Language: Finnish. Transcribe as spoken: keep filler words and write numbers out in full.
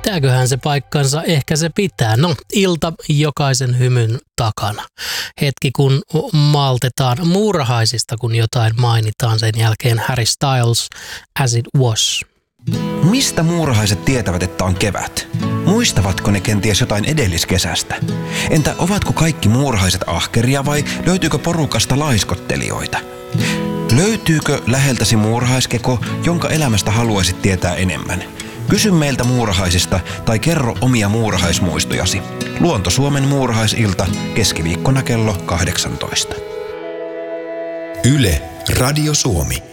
Pitääköhän se paikkansa? Ehkä se pitää. No, ilta jokaisen hymyn takana. Hetki kun maltetaan muurahaisista, kun jotain mainitaan. Sen jälkeen Harry Styles, As It Was. Mistä muurahaiset tietävät, että on kevät? Muistavatko ne kenties jotain edelliskesästä? Entä ovatko kaikki muurahaiset ahkeria vai löytyykö porukasta laiskottelijoita? Löytyykö läheltäsi muurahaiskeko, jonka elämästä haluaisit tietää enemmän? Kysy meiltä muurahaisista tai kerro omia muurahaismuistojasi. Luonto Suomen muurahaisilta keskiviikkona kello kahdeksantoista. Yle, Radio Suomi.